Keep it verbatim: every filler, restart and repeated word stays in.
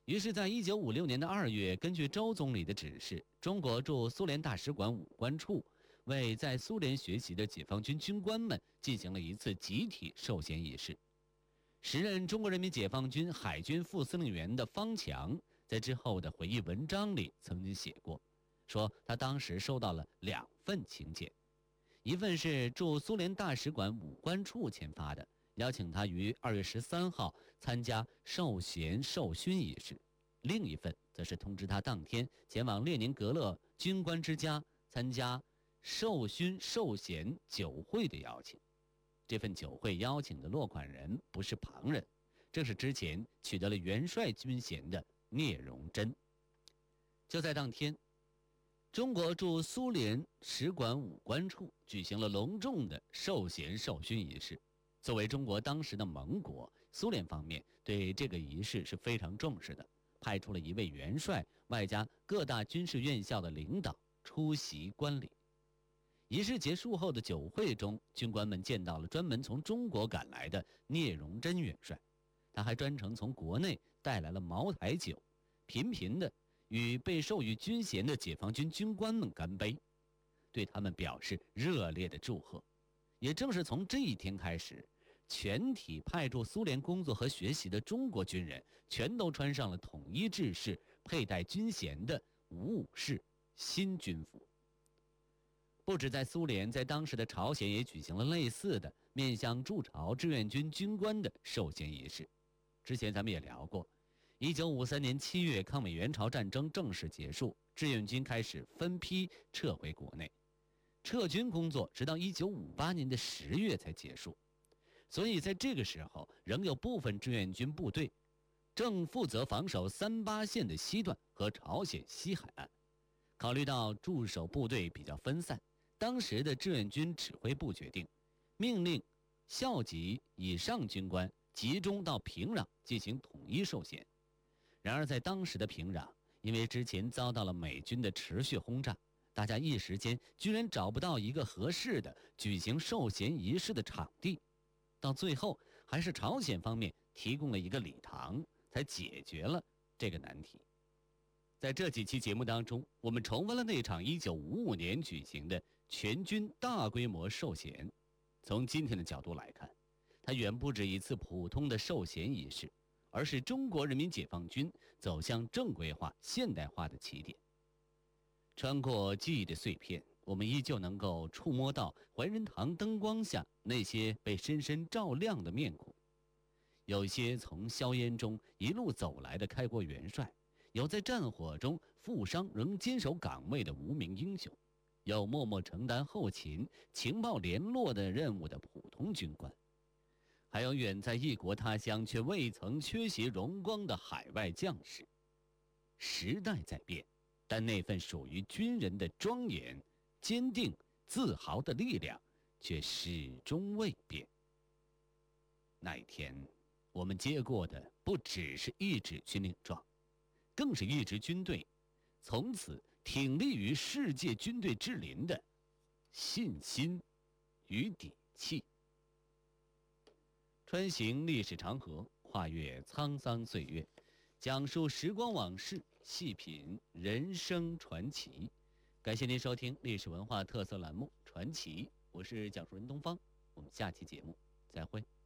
于是在一九五六年的二月，根据周总理的指示，中国驻苏联大使馆武官处为在苏联学习的解放军军官们进行了一次集体授衔仪式。时任中国人民解放军海军副司令员的方强在之后的回忆文章里曾经写过，说他当时收到了两份请柬，一份是驻苏联大使馆武官处签发的，邀请他于二月十三号参加授衔授勋仪式，另一份则是通知他当天前往列宁格勒军官之家参加授勋授衔酒会的邀请。这份酒会邀请的落款人不是旁人，正是之前取得了元帅军衔的聂荣臻。就在当天，中国驻苏联使馆武官处举行了隆重的授衔授勋仪式。作为中国当时的盟国，苏联方面对这个仪式是非常重视的，派出了一位元帅，外加各大军事院校的领导出席观礼。仪式结束后的酒会中，军官们见到了专门从中国赶来的聂荣臻元帅，他还专程从国内带来了茅台酒，频频地与被授予军衔的解放军军官们干杯，对他们表示热烈的祝贺。也正是从这一天开始，全体派驻苏联工作和学习的中国军人全都穿上了统一制式佩戴军衔的五五式新军服。不止在苏联，在当时的朝鲜也举行了类似的面向驻朝志愿军军官的授衔仪式。之前咱们也聊过，一九五三年七月，抗美援朝战争正式结束，志愿军开始分批撤回国内，撤军工作直到一九五八年的十月才结束。所以在这个时候，仍有部分志愿军部队正负责防守三八线的西段和朝鲜西海岸。考虑到驻守部队比较分散，当时的志愿军指挥部决定，命令校级以上军官集中到平壤进行统一授衔。然而在当时的平壤，因为之前遭到了美军的持续轰炸，大家一时间居然找不到一个合适的举行授衔仪式的场地，到最后还是朝鲜方面提供了一个礼堂，才解决了这个难题。在这几期节目当中，我们重温了那场一九五五年举行的全军大规模授衔。从今天的角度来看，它远不止一次普通的授衔仪式，而是中国人民解放军走向正规化现代化的起点。穿过记忆的碎片，我们依旧能够触摸到怀仁堂灯光下那些被深深照亮的面孔。有些从硝烟中一路走来的开国元帅，有在战火中负伤仍坚守岗位的无名英雄，有默默承担后勤情报联络的任务的普通军官，还有远在异国他乡却未曾缺席荣光的海外将士。时代在变，但那份属于军人的庄严、坚定、自豪的力量却始终未变。那一天，我们接过的不只是一纸军令状，更是一支军队从此挺立于世界军队之林的信心与底气。穿行历史长河，跨越沧桑岁月，讲述时光往事，细品人生传奇。感谢您收听历史文化特色栏目《传奇》，我是讲述人东方，我们下期节目再会。